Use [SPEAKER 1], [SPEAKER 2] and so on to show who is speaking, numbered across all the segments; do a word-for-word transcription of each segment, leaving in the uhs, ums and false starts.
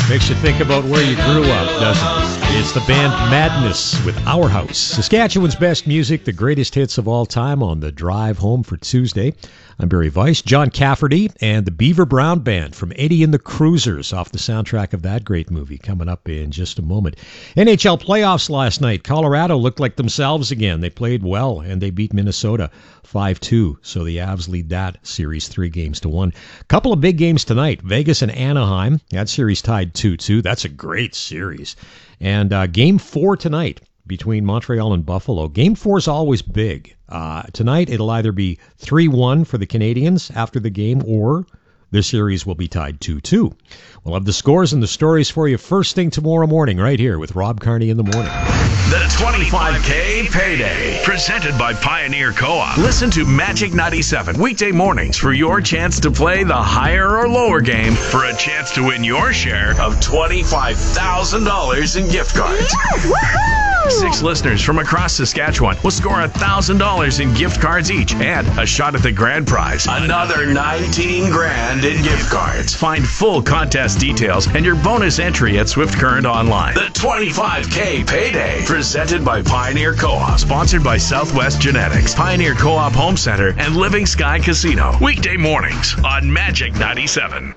[SPEAKER 1] Makes you think about where you grew up, doesn't it? It's the band Madness with Our House. Saskatchewan's best music, the greatest hits of all time on the drive home for Tuesday. I'm Barry Weiss, John Cafferty, and the Beaver Brown Band from Eddie and the Cruisers off the soundtrack of that great movie coming up in just a moment. N H L playoffs last night. Colorado looked like themselves again. They played well, and they beat Minnesota five two. So the Avs lead that series three games to one. Couple of big games tonight. Vegas and Anaheim. That series tied two two. That's a great series. And uh, game four tonight between Montreal and Buffalo. Game four is always big. Uh, tonight, it'll either be three one for the Canadiens after the game, or the series will be tied two two. We'll have the scores and the stories for you first thing tomorrow morning right here with Rob Carney in the morning.
[SPEAKER 2] The twenty-five K Payday, presented by Pioneer Co-op. Listen to Magic ninety-seven weekday mornings for your chance to play the higher or lower game for a chance to win your share of twenty-five thousand dollars in gift cards.
[SPEAKER 3] Yeah,
[SPEAKER 2] Six listeners from across Saskatchewan will score one thousand dollars in gift cards each and a shot at the grand prize, another nineteen grand in gift cards. Find full contest details and your bonus entry at Swift Current Online. The twenty-five K Payday, presented by Pioneer Co-op, sponsored by Southwest Genetics, Pioneer Co-op Home Center, and Living Sky Casino. Weekday mornings on Magic ninety-seven.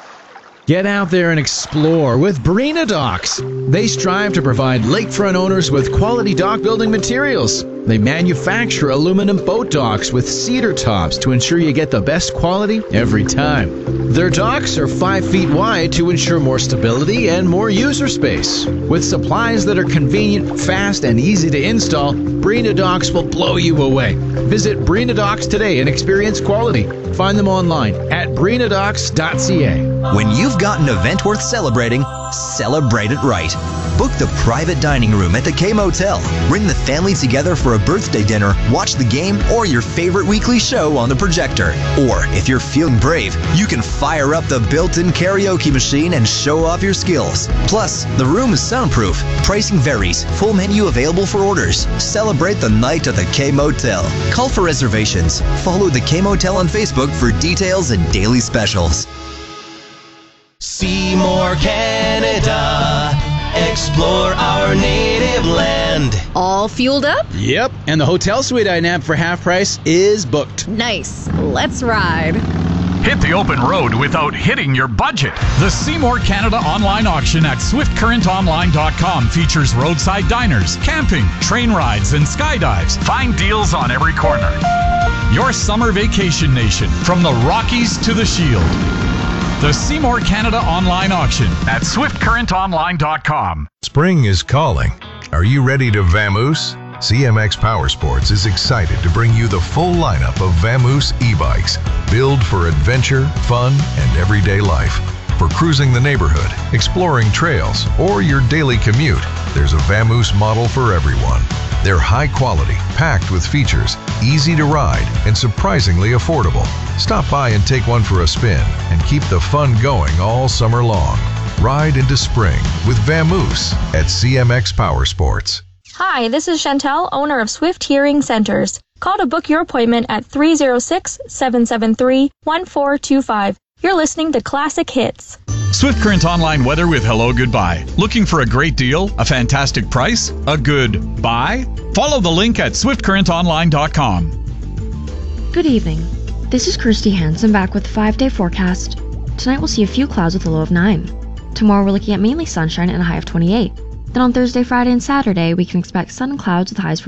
[SPEAKER 4] Get out there and explore with Breena Docks. They strive to provide lakefront owners with quality dock building materials. They manufacture aluminum boat docks with cedar tops to ensure you get the best quality every time. Their docks are five feet wide to ensure more stability and more user space. With supplies that are convenient, fast, and easy to install, Breena Docks will blow you away. Visit Breena Docks today and experience quality. Find them online at breena docks dot c a.
[SPEAKER 5] When you've got an event worth celebrating, celebrate it right. Book the private dining room at the K-Motel. Bring the family together for a birthday dinner, watch the game, or your favorite weekly show on the projector. Or, if you're feeling brave, you can fire up the built-in karaoke machine and show off your skills. Plus, the room is soundproof. Pricing varies. Full menu available for orders. Celebrate the night at the K-Motel. Call for reservations. Follow the K-Motel on Facebook for details and daily specials.
[SPEAKER 6] Seymour, Canada. Explore our native land.
[SPEAKER 3] All fueled up?
[SPEAKER 4] Yep, and the hotel suite I nabbed for half price is booked.
[SPEAKER 3] Nice. Let's ride.
[SPEAKER 7] Hit the open road without hitting your budget. The Seymour Canada online auction at swift current online dot com features roadside diners, camping, train rides, and skydives. Find deals on every corner. Your summer vacation nation, from the Rockies to the Shield. The Seymour Canada online auction at swift current online dot com.
[SPEAKER 8] Spring is calling. Are you ready to vamoose? C M X Power Sports is excited to bring you the full lineup of Vamoose e-bikes, built for adventure, fun, and everyday life. For cruising the neighborhood, exploring trails, or your daily commute, there's a Vamoose model for everyone. They're high quality, packed with features, easy to ride, and surprisingly affordable. Stop by and take one for a spin and keep the fun going all summer long. Ride into spring with Vamoose at C M X Power Sports.
[SPEAKER 9] Hi, this is Chantel, owner of Swift Hearing Centers. Call to book your appointment at three oh six, seven seven three, one four two five. You're listening to Classic Hits.
[SPEAKER 7] Swift Current Online weather with Hello Goodbye. Looking for a great deal, a fantastic price, a good buy? Follow the link at swift current online dot com.
[SPEAKER 10] Good evening. This is Kirsty Hansen back with the five-day forecast. Tonight we'll see a few clouds with a low of nine. Tomorrow we're looking at mainly sunshine and a high of twenty-eight. Then on Thursday, Friday, and Saturday we can expect sun and clouds with highs